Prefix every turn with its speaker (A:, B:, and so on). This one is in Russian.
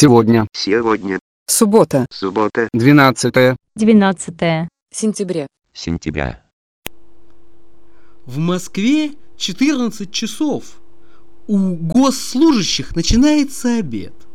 A: Сегодня.
B: Суббота.
A: 12
C: сентября.
D: В Москве 14 часов. У госслужащих начинается обед.